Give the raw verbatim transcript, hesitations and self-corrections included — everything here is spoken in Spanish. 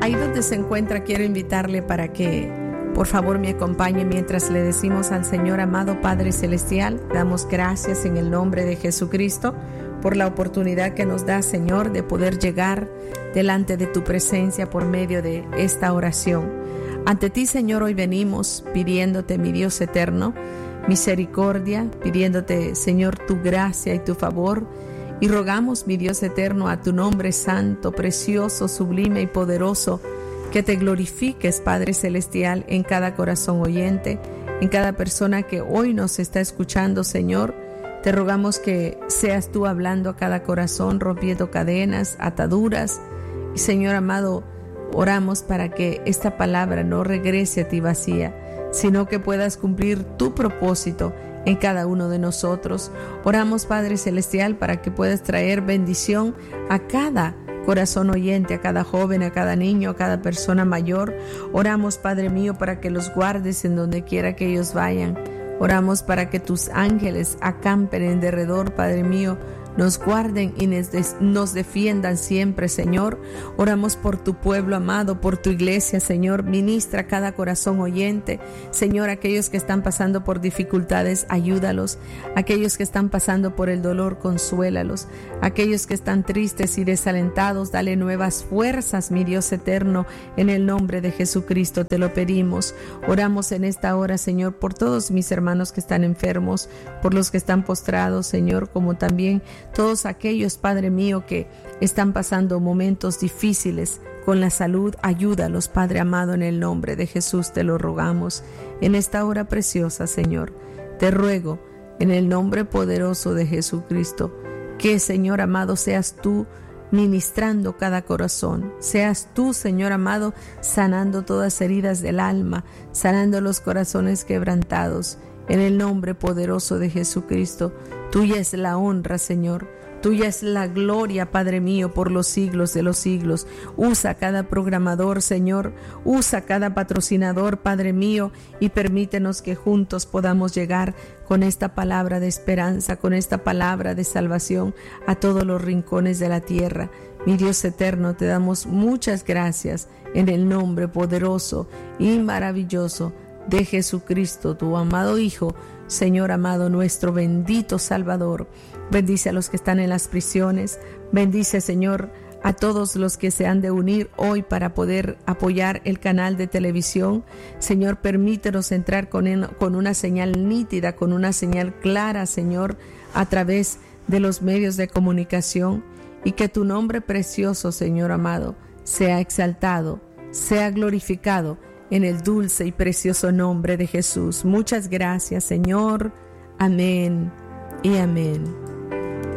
Ahí donde se encuentra, quiero invitarle para que por favor me acompañe mientras le decimos al Señor: amado Padre Celestial, damos gracias en el nombre de Jesucristo por la oportunidad que nos da, Señor, de poder llegar delante de tu presencia por medio de esta oración. Ante ti, Señor, hoy venimos pidiéndote, mi Dios eterno, misericordia, pidiéndote, Señor, tu gracia y tu favor, y rogamos, mi Dios eterno, a tu nombre santo, precioso, sublime y poderoso, que te glorifiques, Padre Celestial, en cada corazón oyente, en cada persona que hoy nos está escuchando, Señor. Te rogamos que seas tú hablando a cada corazón, rompiendo cadenas, ataduras. Y, Señor amado, oramos para que esta palabra no regrese a ti vacía, sino que puedas cumplir tu propósito en cada uno de nosotros. Oramos, Padre Celestial, para que puedas traer bendición a cada corazón oyente, a cada joven, a cada niño, a cada persona mayor. Oramos, Padre mío, para que los guardes en donde quiera que ellos vayan. Oramos para que tus ángeles acampen en derredor, Padre mío, nos guarden y nos defiendan siempre, Señor. Oramos por tu pueblo amado, por tu iglesia, Señor. Ministra cada corazón oyente. Señor, aquellos que están pasando por dificultades, ayúdalos. Aquellos que están pasando por el dolor, consuélalos. Aquellos que están tristes y desalentados, dale nuevas fuerzas, mi Dios eterno. En el nombre de Jesucristo te lo pedimos. Oramos en esta hora, Señor, por todos mis hermanos que están enfermos, por los que están postrados, Señor, como también todos aquellos, Padre mío, que están pasando momentos difíciles con la salud. Ayúdalos, Padre amado, en el nombre de Jesús te lo rogamos. En esta hora preciosa, Señor, te ruego en el nombre poderoso de Jesucristo que, Señor amado, seas tú ministrando cada corazón. Seas tú, Señor amado, sanando todas heridas del alma, sanando los corazones quebrantados. En el nombre poderoso de Jesucristo, tuya es la honra, Señor. Tuya es la gloria, Padre mío, por los siglos de los siglos. Usa cada programador, Señor. Usa cada patrocinador, Padre mío, y permítenos que juntos podamos llegar con esta palabra de esperanza, con esta palabra de salvación a todos los rincones de la tierra. Mi Dios eterno, te damos muchas gracias en el nombre poderoso y maravilloso de Jesucristo, tu amado Hijo, Señor amado, nuestro bendito Salvador. Bendice a los que están en las prisiones. Bendice, Señor, a todos los que se han de unir hoy para poder apoyar el canal de televisión. Señor, permítenos entrar con, en, con una señal nítida, con una señal clara, Señor, a través de los medios de comunicación, y que tu nombre precioso, Señor amado, sea exaltado, sea glorificado en el dulce y precioso nombre de Jesús. Muchas gracias, Señor. Amén y amén.